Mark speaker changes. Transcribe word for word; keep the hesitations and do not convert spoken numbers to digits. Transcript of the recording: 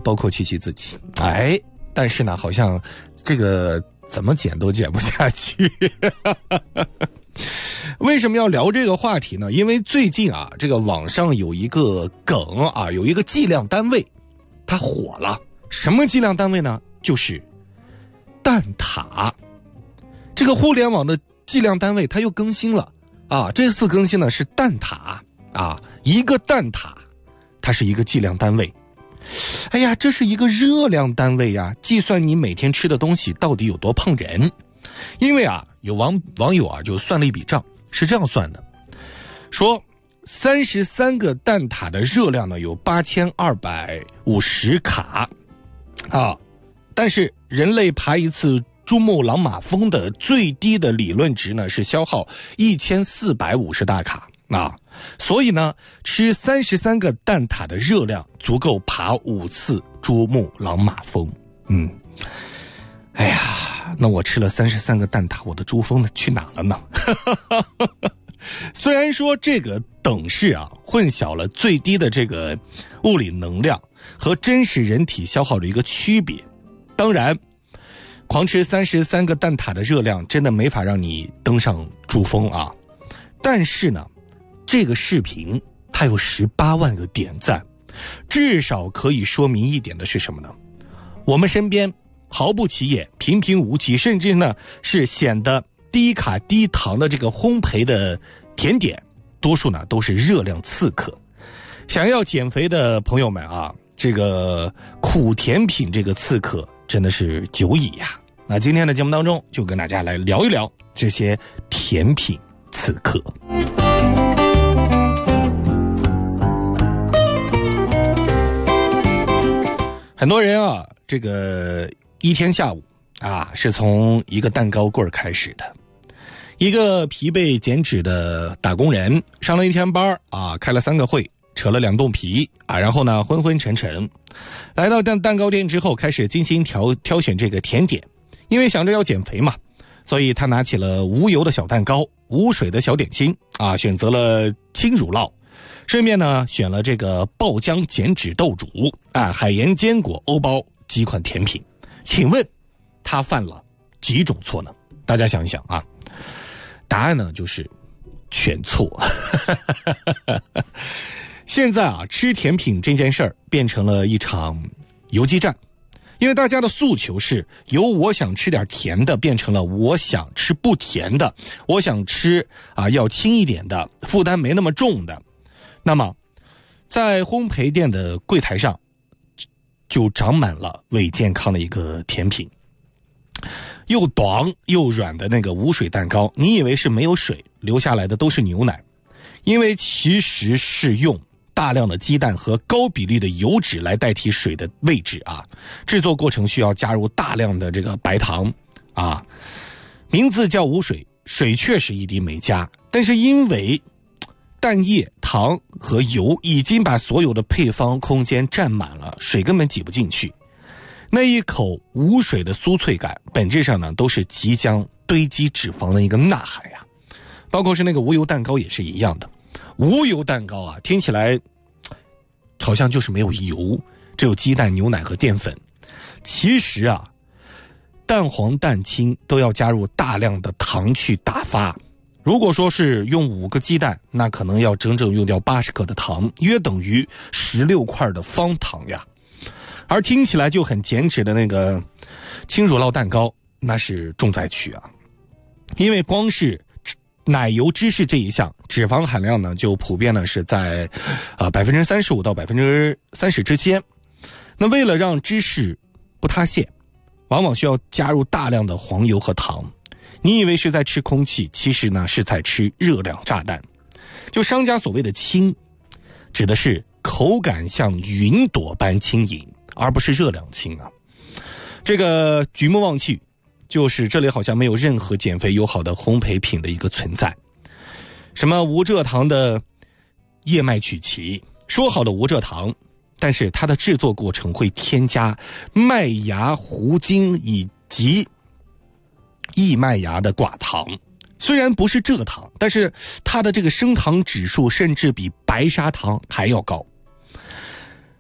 Speaker 1: 包括七七自己。哎，但是呢，好像这个怎么减都减不下去。为什么要聊这个话题呢？因为最近啊，这个网上有一个梗啊，有一个计量单位，它火了。什么计量单位呢？就是蛋挞。这个互联网的计量单位它又更新了啊，这次更新呢是蛋挞啊，一个蛋挞它是一个计量单位。哎呀，这是一个热量单位呀，计算你每天吃的东西到底有多胖人。因为啊，有网网友啊就算了一笔账，是这样算的，说三十三个蛋挞的热量呢有八千二百五十卡啊，但是人类爬一次珠穆朗玛峰的最低的理论值呢是消耗一千四百五十大卡啊，所以呢，吃三十三个蛋挞的热量足够爬五次珠穆朗玛峰。嗯，哎呀，那我吃了三十三个蛋挞，我的珠峰呢去哪了呢？虽然说这个等式啊混淆了最低的这个物理能量和真实人体消耗的一个区别，当然狂吃三十三个蛋挞的热量真的没法让你登上珠峰啊。但是呢，这个视频它有十八万个点赞，至少可以说明一点的是什么呢？我们身边毫不起眼、平平无奇，甚至呢是显得低卡低糖的这个烘焙的甜点，多数呢都是热量刺客。想要减肥的朋友们啊，这个苦甜品这个刺客真的是久矣呀。那今天的节目当中就跟大家来聊一聊这些甜品刺客。很多人啊，这个一天下午啊，是从一个蛋糕棍开始的。一个疲惫减脂的打工人，上了一天班啊，开了三个会，扯了两冻皮啊，然后呢昏昏沉沉，来到蛋蛋糕店之后，开始精心挑挑选这个甜点，因为想着要减肥嘛，所以他拿起了无油的小蛋糕、无水的小点心啊，选择了轻乳酪，顺便呢选了这个爆浆减脂豆乳啊、海盐坚果欧包几款甜品。请问他犯了几种错呢？大家想一想啊，答案呢就是全错。现在啊，吃甜品这件事儿变成了一场游击战，因为大家的诉求是由我想吃点甜的变成了我想吃不甜的，我想吃啊要轻一点的，负担没那么重的。那么在烘焙店的柜台上就长满了伪健康的一个甜品，又短又软的那个无水蛋糕，你以为是没有水，留下来的都是牛奶，因为其实是用大量的鸡蛋和高比例的油脂来代替水的位置啊，制作过程需要加入大量的这个白糖啊，名字叫无水，水确实一滴没加，但是因为蛋液、糖和油已经把所有的配方空间占满了，水根本挤不进去。那一口无水的酥脆感，本质上呢都是即将堆积脂肪的一个呐喊呀。包括是那个无油蛋糕也是一样的，无油蛋糕啊，听起来好像就是没有油，只有鸡蛋、牛奶和淀粉。其实啊，蛋黄、蛋清都要加入大量的糖去打发。如果说是用五个鸡蛋，那可能要整整用掉八十克的糖，约等于十六块的方糖呀。而听起来就很减脂的那个轻乳酪蛋糕，那是重灾区啊。因为光是奶油芝士这一项，脂肪含量呢就普遍呢是在啊百分之三十五到百分之三十之间。那为了让芝士不塌陷，往往需要加入大量的黄油和糖。你以为是在吃空气，其实呢是在吃热量炸弹。就商家所谓的轻，指的是口感像云朵般轻盈，而不是热量轻啊。这个举目望去，就是这里好像没有任何减肥友好的烘焙品的一个存在。什么无蔗糖的燕麦曲奇，说好的无蔗糖，但是它的制作过程会添加麦芽糊精以及薏麦芽的寡糖，虽然不是蔗糖，但是它的这个升糖指数甚至比白砂糖还要高。